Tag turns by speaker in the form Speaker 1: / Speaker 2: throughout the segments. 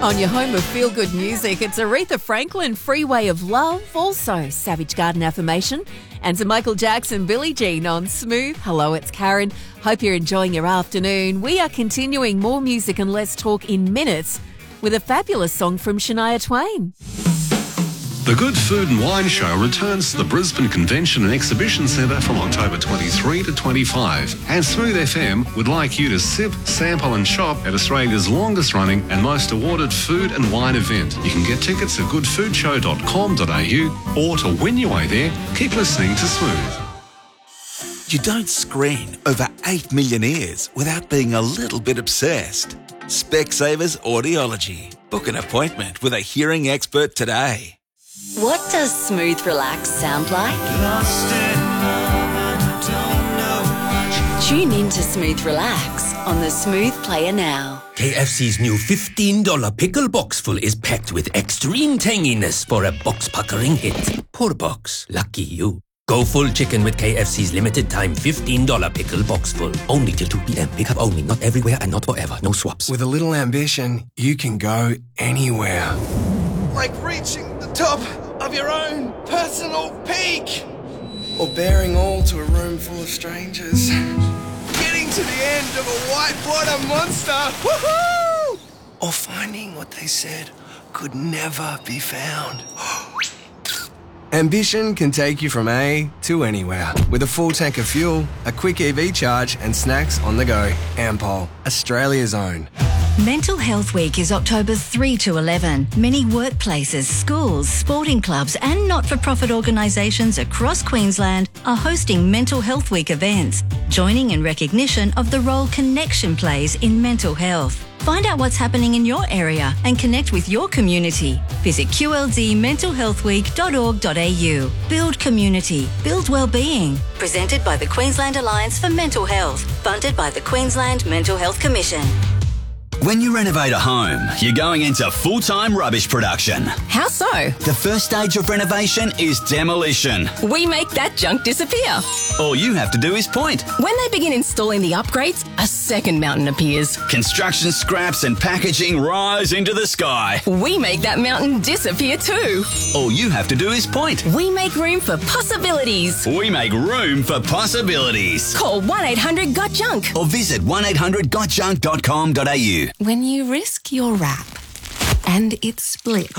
Speaker 1: On your home of feel-good music, it's Aretha Franklin, Freeway of Love, also Savage Garden Affirmation, and some Michael Jackson, Billie Jean on Smooth. Hello, it's Karen. Hope you're enjoying your afternoon. We are continuing more music and less talk in minutes with a fabulous song from Shania Twain.
Speaker 2: The Good Food and Wine Show returns to the Brisbane Convention and Exhibition Centre from October 23 to 25. And Smooth FM would like you to sip, sample and shop at Australia's longest running and most awarded food and wine event. You can get tickets at goodfoodshow.com.au, or to win your way there, keep listening to Smooth.
Speaker 3: You don't screen over 8 million ears without being a little bit obsessed. Specsavers Audiology. Book an appointment with a hearing expert today.
Speaker 4: What does Smooth Relax sound like? Tune in to Smooth Relax on the Smooth Player now.
Speaker 5: KFC's new $15 pickle box full is packed with extreme tanginess for a box-puckering hit. Poor box. Lucky you. Go full chicken with KFC's limited time $15 pickle box full. Only till 2 p.m. Pick up only. Not everywhere and not forever. No swaps.
Speaker 6: With a little ambition, you can go anywhere.
Speaker 7: Like reaching the top of your own personal peak.
Speaker 6: Or bearing all to a room full of strangers.
Speaker 7: Getting to the end of a whitewater monster. Woohoo!
Speaker 6: Or finding what they said could never be found. Ambition can take you from A to anywhere. With a full tank of fuel, a quick EV charge and snacks on the go. Ampol, Australia's own.
Speaker 8: Mental Health Week is October 3 to 11. Many workplaces, schools, sporting clubs and not-for-profit organisations across Queensland are hosting Mental Health Week events, joining in recognition of the role connection plays in mental health. Find out what's happening in your area and connect with your community. Visit qldmentalhealthweek.org.au. Build community. Build wellbeing. Presented by the Queensland Alliance for Mental Health. Funded by the Queensland Mental Health Commission.
Speaker 9: When you renovate a home, you're going into full-time rubbish production.
Speaker 10: How so?
Speaker 9: The first stage of renovation is demolition.
Speaker 10: We make that junk disappear.
Speaker 9: All you have to do is point.
Speaker 10: When they begin installing the upgrades, a second mountain appears.
Speaker 9: Construction scraps and packaging rise into the sky.
Speaker 10: We make that mountain disappear too.
Speaker 9: All you have to do is point.
Speaker 10: We make room for possibilities.
Speaker 9: We make room for possibilities.
Speaker 10: Call 1-800-GOT-JUNK
Speaker 9: or visit 1800gotjunk.com.au.
Speaker 10: When you risk your wrap and it splits,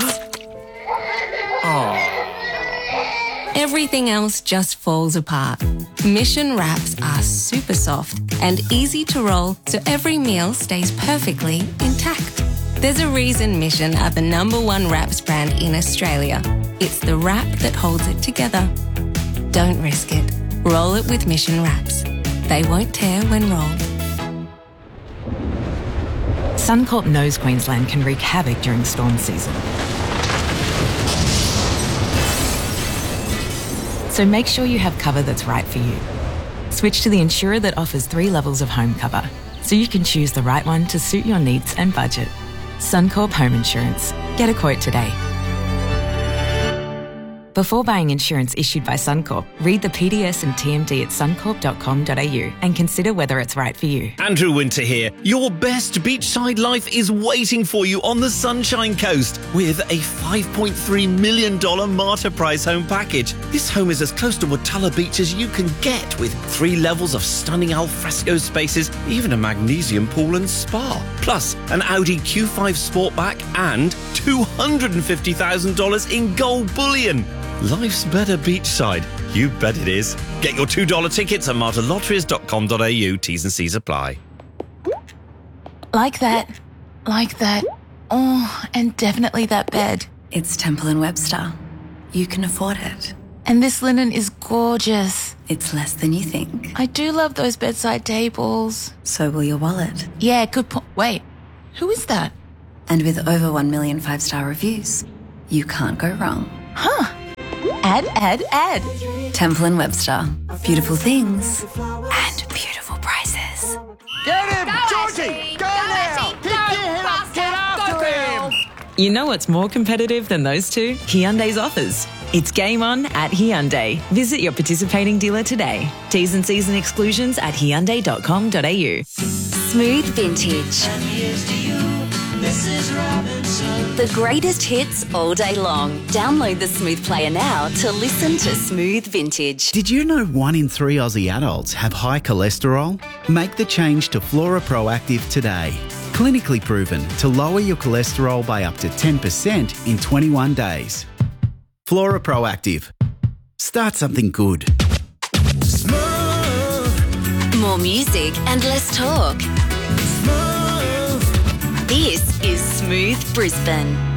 Speaker 10: everything else just falls apart. Mission wraps are super soft and easy to roll so every meal stays perfectly intact. There's a reason Mission are the #1 wraps brand in Australia. It's the wrap that holds it together. Don't risk it. Roll it with Mission wraps. They won't tear when rolled.
Speaker 11: Suncorp knows Queensland can wreak havoc during storm season. So make sure you have cover that's right for you. Switch to the insurer that offers 3 levels of home cover, so you can choose the right one to suit your needs and budget. Suncorp Home Insurance. Get a quote today. Before buying insurance issued by Suncorp, read the PDS and TMD at suncorp.com.au and consider whether it's right for you.
Speaker 12: Andrew Winter here. Your best beachside life is waiting for you on the Sunshine Coast with a $5.3 million Marta Price home package. This home is as close to Watala Beach as you can get, with 3 levels of stunning alfresco spaces, even a magnesium pool and spa. Plus, an Audi Q5 Sportback and $250,000 in gold bullion. Life's better beachside. You bet it is. Get your $2 tickets at martalotteries.com.au. T's and C's apply.
Speaker 13: Like that. Like that. Oh, and definitely that bed.
Speaker 4: It's Temple & Webster. You can afford it.
Speaker 13: And this linen is gorgeous.
Speaker 4: It's less than you think.
Speaker 13: I do love those bedside tables.
Speaker 4: So will your wallet.
Speaker 13: Yeah, good point. Wait, who is that?
Speaker 4: And with over 1 million 5-star reviews, you can't go wrong.
Speaker 13: Huh. Add.
Speaker 4: Temple & Webster. Beautiful things and beautiful prices.
Speaker 7: Get him! Georgie! Go now! Pick your head up! Get after him!
Speaker 11: You know what's more competitive than those two? Hyundai's offers. It's game on at Hyundai. Visit your participating dealer today. T's and C's and exclusions at hyundai.com.au.
Speaker 4: Smooth Vintage.
Speaker 14: And here's to you, this
Speaker 4: The greatest hits all day long. Download the Smooth Player now to listen to Smooth Vintage.
Speaker 14: Did you know 1 in 3 Aussie adults have high cholesterol? Make the change to Flora Proactive today. Clinically proven to lower your cholesterol by up to 10% in 21 days. Flora Proactive. Start something good.
Speaker 4: More music and less talk. This is Smooth Brisbane.